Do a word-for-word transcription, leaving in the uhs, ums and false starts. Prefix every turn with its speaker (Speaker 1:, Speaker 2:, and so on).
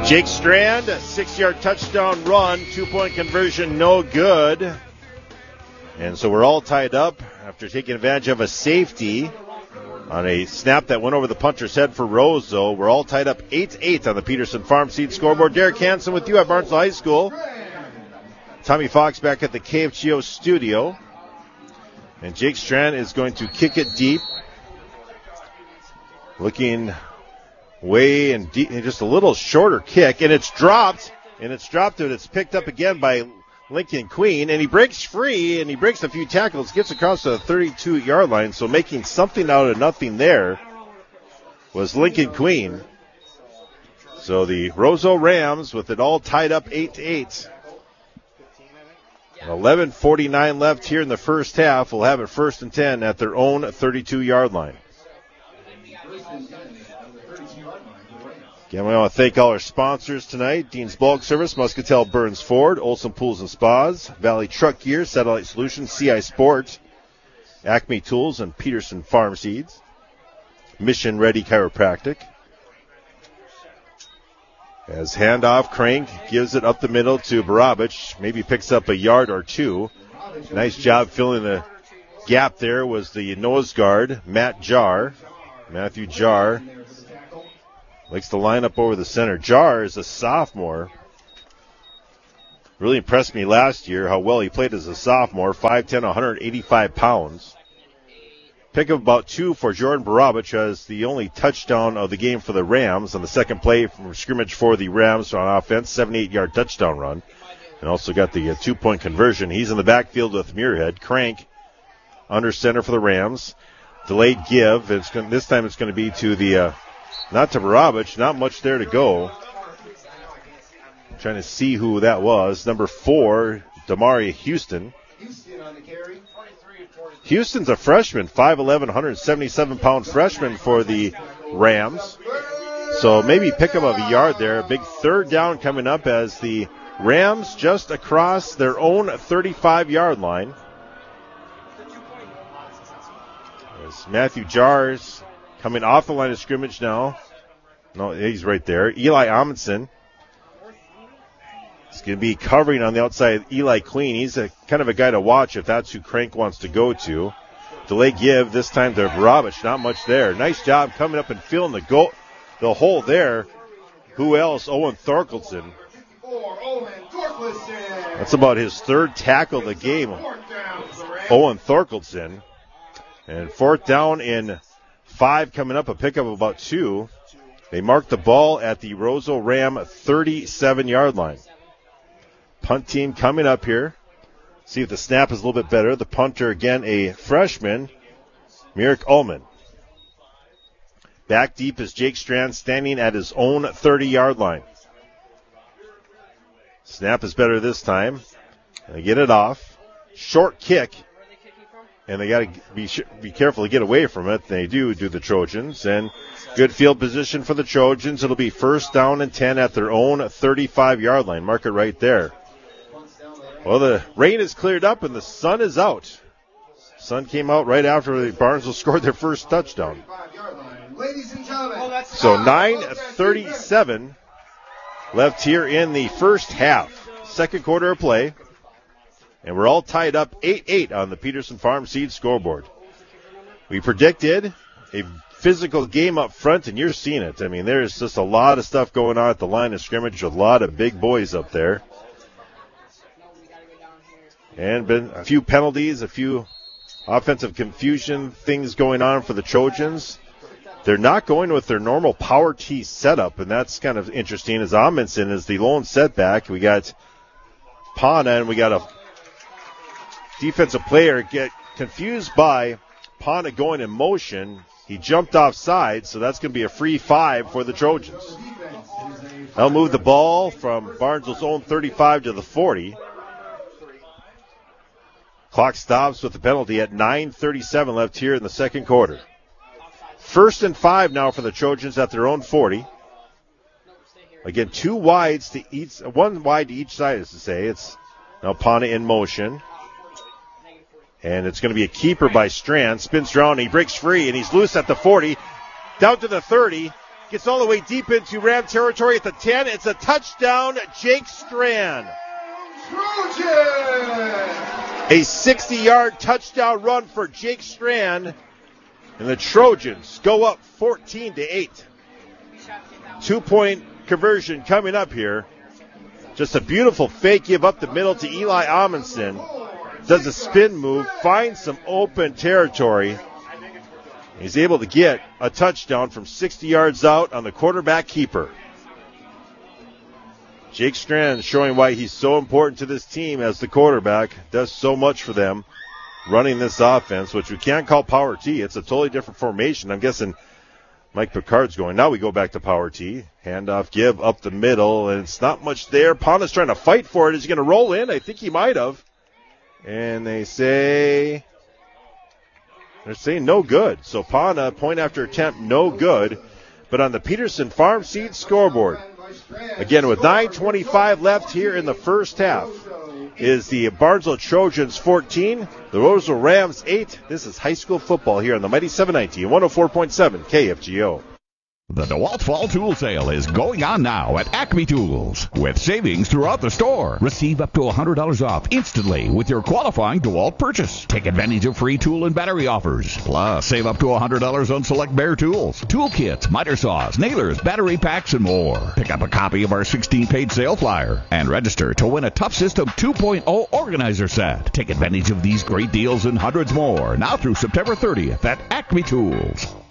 Speaker 1: Jake Strand, a six-yard touchdown run, two-point conversion, no good. And so we're all tied up after taking advantage of a safety on a snap that went over the punter's head for Roseau. We're all tied up eight eight on the Peterson Farm Seed scoreboard. Derek Hansen with you at Barnesville High School. Tommy Fox back at the K F G O studio. And Jake Strand is going to kick it deep. Looking way and deep, just a little shorter kick. And it's dropped. And it's dropped and it's picked up again by Lincoln Queen, and he breaks free, and he breaks a few tackles, gets across the thirty-two-yard line, so making something out of nothing there was Lincoln Queen. So the Roseau Rams, with it all tied up eight to eight. eleven forty-nine left here in the first half. Will have it first and ten at their own thirty-two-yard line. Again, we want to thank all our sponsors tonight. Dean's Bulk Service, Muscatel Burns Ford, Olson Pools and Spas, Valley Truck Gear, Satellite Solutions, C I Sports, Acme Tools, and Peterson Farm Seeds. Mission Ready Chiropractic. As handoff, Crank gives it up the middle to Barabich. Maybe picks up a yard or two. Nice job filling the gap there was the nose guard, Matt Jar. Matthew Jar. Likes to line up over the center. Jar is a sophomore. Really impressed me last year how well he played as a sophomore. five ten, one hundred eighty-five pounds. Pick of about two for Jordan Barabich as the only touchdown of the game for the Rams on the second play from scrimmage for the Rams on offense. seventy-eight-yard touchdown run. And also got the uh, two-point conversion. He's in the backfield with Muirhead. Crank under center for the Rams. Delayed give. It's gonna, this time it's going to be to the... Uh, Not to Barabich, not much there to go. I'm trying to see who that was. Number four, Damari Houston. Houston's a freshman, five eleven, one hundred seventy-seven pound freshman for the Rams. So maybe pick up a yard there. A big third down coming up as the Rams just across their own thirty-five-yard line. There's Matthew Jars coming off the line of scrimmage now. No, he's right there. Eli Amundsen. He's going to be covering on the outside Eli Queen. He's a kind of a guy to watch if that's who Crank wants to go to. Delay give this time to Barabich. Not much there. Nice job coming up and filling the goal, the hole there. Who else? Owen Thorkelson. That's about his third tackle of the game. Owen Thorkelson. And fourth down in five coming up, a pickup of about two. They mark the ball at the Roseau Ram thirty-seven-yard line. Punt team coming up here. See if the snap is a little bit better. The punter, again, a freshman, Merrick Ullman. Back deep is Jake Strand standing at his own thirty-yard line. Snap is better this time. They get it off. Short kick. And they got to be be careful to get away from it. They do, do the Trojans. And good field position for the Trojans. It'll be first down and ten at their own thirty-five-yard line. Mark it right there. Well, the rain is cleared up and the sun is out. Sun came out right after the Barnesville scored their first touchdown. So nine thirty-seven left here in the first half. Second quarter of play. And we're all tied up eight eight on the Peterson Farm Seed scoreboard. We predicted a physical game up front, and you're seeing it. I mean, there's just a lot of stuff going on at the line of scrimmage with a lot of big boys up there. And been a few penalties, a few offensive confusion things going on for the Trojans. They're not going with their normal power T setup, and that's kind of interesting as Amundsen is the lone setback. We got Pana, and we got a defensive player get confused by Pana going in motion. He jumped offside, so that's going to be a free five for the Trojans. They'll move the ball from Barnesville's own thirty-five to the forty. Clock stops with the penalty at nine thirty-seven left here in the second quarter. First and five now for the Trojans at their own forty. Again, two wides to each, one wide to each side, as to say. It's now Pana in motion. And it's going to be a keeper by Strand. Spins around, he breaks free, and he's loose at the forty. Down to the thirty. Gets all the way deep into Ram territory at the ten. It's a touchdown, Jake Strand. A sixty-yard touchdown run for Jake Strand. And the Trojans go up fourteen to eight. Two-point conversion coming up here. Just a beautiful fake give up the middle to Eli Amundsen. Does a spin move, finds some open territory. He's able to get a touchdown from sixty yards out on the quarterback keeper. Jake Strand showing why he's so important to this team as the quarterback. Does so much for them running this offense, which we can't call power T. It's a totally different formation. I'm guessing Mike Picard's going. Now we go back to power T. Handoff, give up the middle, and it's not much there. Pana's trying to fight for it. Is he going to roll in? I think he might have. And they say, they're saying no good. So Pana, point after attempt, no good. But on the Peterson Farm Seed scoreboard, again with nine twenty-five left here in the first half, is the Barnesville Trojans fourteen, the Roseville Rams eight. This is high school football here on the Mighty seven ninety and one oh four point seven K F G O.
Speaker 2: The DeWalt Fall Tool Sale is going on now at Acme Tools with savings throughout the store. Receive up to one hundred dollars off instantly with your qualifying DeWalt purchase. Take advantage of free tool and battery offers. Plus, save up to one hundred dollars on select Bear tools, tool kits, miter saws, nailers, battery packs, and more. Pick up a copy of our sixteen-page sale flyer and register to win a Tough System two point oh organizer set. Take advantage of these great deals and hundreds more now through September thirtieth at Acme Tools.